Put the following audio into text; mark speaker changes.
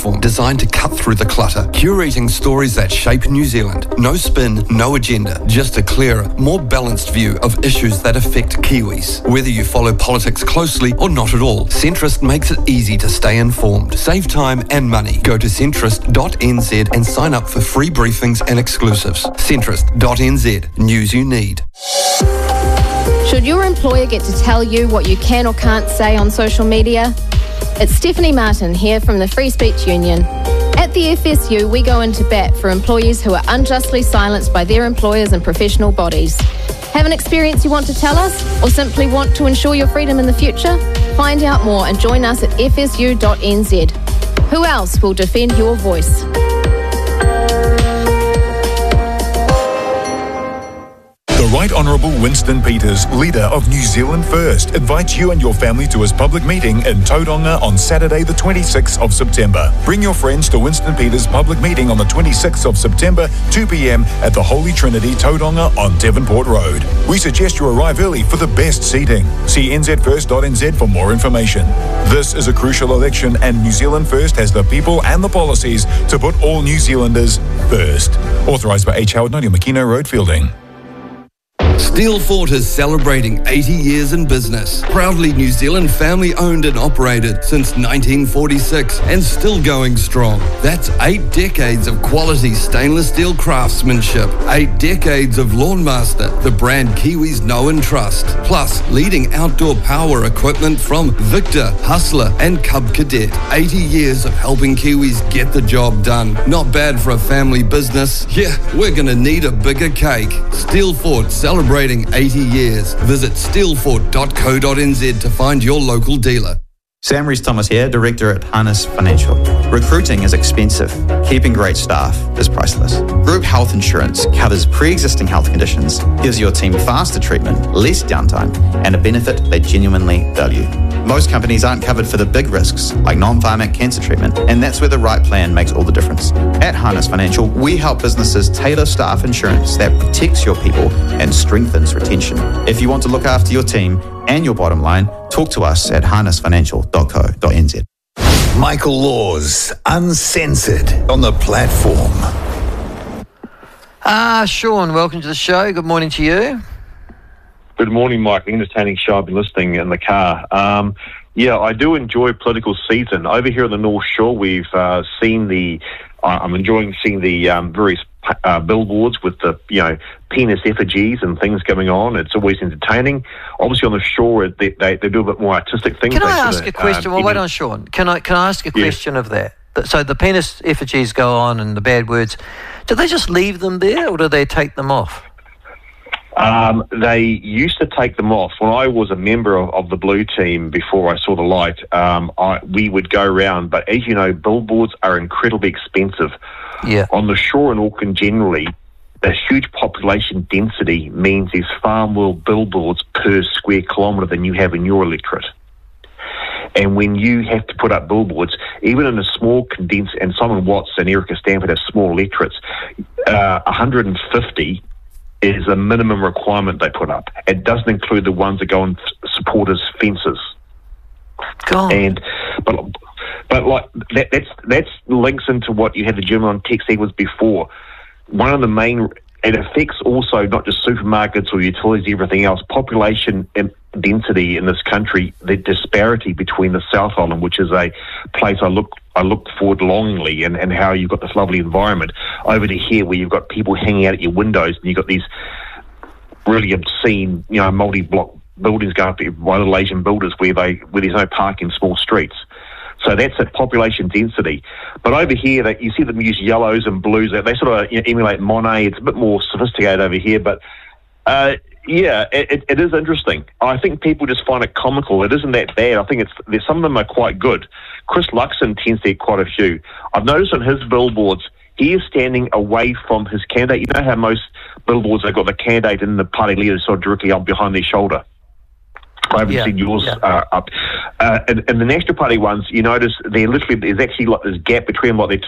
Speaker 1: platform designed to cut through the clutter, curating stories that shape New Zealand. No spin, no agenda, just a clearer, more balanced view of issues that affect Kiwis. Whether you follow politics closely or not at all, Centrist makes it easy to stay informed. Save time and money. Go to centrist.nz and sign up for free briefings and exclusives. Centrist.nz. News you need.
Speaker 2: Should your employer get to tell you what you can or can't say on social media? It's Stephanie Martin here from the Free Speech Union. At the FSU, we go into bat for employees who are unjustly silenced by their employers and professional bodies. Have an experience you want to tell us, or simply want to ensure your freedom in the future? Find out more and join us at fsu.nz. Who else will defend your voice?
Speaker 3: The Right Honourable Winston Peters, leader of New Zealand First, invites you and your family to his public meeting in Tauranga on Saturday the 26th of September. Bring your friends to Winston Peters' public meeting on the 26th of September, 2 p.m. at the Holy Trinity, Tauranga on Devonport Road. We suggest you arrive early for the best seating. See nzfirst.nz for more information. This is a crucial election and New Zealand First has the people and the policies to put all New Zealanders first. Authorised by H. Howard, 90 Makino Road, Fielding.
Speaker 1: Steelfort is celebrating 80 years in business. Proudly New Zealand family owned and operated since 1946 and still going strong. That's 8 decades of quality stainless steel craftsmanship, 8 decades of Lawnmaster, the brand Kiwis know and trust, plus leading outdoor power equipment from Victor, Hustler and Cub Cadet. 80 years of helping Kiwis get the job done. Not bad for a family business. Yeah, we're gonna need a bigger cake. Steelfort celebrating 80 years. Visit steelfort.co.nz to find your local dealer.
Speaker 4: Sam Rees-Thomas here, Director at Harness Financial. Recruiting is expensive. Keeping great staff is priceless. Group health insurance covers pre-existing health conditions, gives your team faster treatment, less downtime, and a benefit they genuinely value. Most companies aren't covered for the big risks, like non-pharmac cancer treatment, and that's where the right plan makes all the difference. At Harness Financial, we help businesses tailor staff insurance that protects your people and strengthens retention. If you want to look after your team and your bottom line, talk to us at harnessfinancial.co.nz.
Speaker 5: Michael Laws, Uncensored, on the platform.
Speaker 6: Sean, welcome to the show. Good morning to you.
Speaker 7: Good morning, Mike. Entertaining show. I've been listening in the car. I do enjoy political season. Over here on the North Shore, we've seen I'm enjoying seeing the various billboards with the, penis effigies and things going on. It's always entertaining. Obviously, on the shore, they do a bit more artistic things.
Speaker 6: Can I ask a question? Wait on, Sean. Can I ask a question of that? So the penis effigies go on and the bad words. Do they just leave them there, or do they take them off?
Speaker 7: They used to take them off. When I was a member of the Blue Team before I saw the light, we would go around. But as you know, billboards are incredibly expensive.
Speaker 6: Yeah.
Speaker 7: On the shore in Auckland generally, the huge population density means there's far more billboards per square kilometre than you have in your electorate. And when you have to put up billboards, even in a small condensed, and Simon Watts and Erica Stanford have small electorates, 150 is the minimum requirement they put up. It doesn't include the ones that go on supporters' fences.
Speaker 6: God.
Speaker 7: But like that's links into what you had the gentleman on text Edwards before. One of the main, it affects also not just supermarkets or utilities, everything else. Population density in this country, the disparity between the South Island, which is a place I look forward longingly, and how you've got this lovely environment, over to here where you've got people hanging out at your windows, and you've got these really obscene, multi-block buildings going up by little Asian builders where there's no parking in small streets. So that's at population density. But over here, that you see them use yellows and blues. They sort of emulate Monet. It's a bit more sophisticated over here, but it is interesting. I think people just find it comical. It isn't that bad. I think some of them are quite good. Chris Luxon tends to get quite a few. I've noticed on his billboards, he is standing away from his candidate. You know how most billboards, they've got the candidate and the party leader sort of directly up behind their shoulder. I haven't seen yours up. And the National Party ones, you notice there's actually like this gap between what they're